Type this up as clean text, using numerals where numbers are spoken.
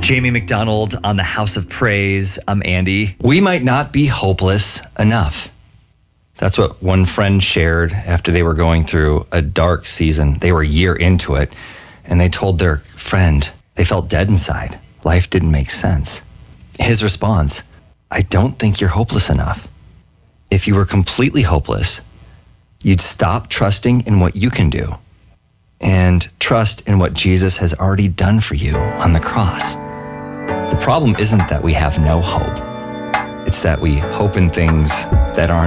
Jamie McDonald on the House of Praise. I'm Andy. We might not be hopeless enough. That's what one friend shared after they were going through a dark season. They were a year into it, and they told their friend they felt dead inside. Life didn't make sense. His response, I don't think you're hopeless enough. If you were completely hopeless, you'd stop trusting in what you can do and trust in what Jesus has already done for you on the cross. The problem isn't that we have no hope. It's that we hope in things that aren't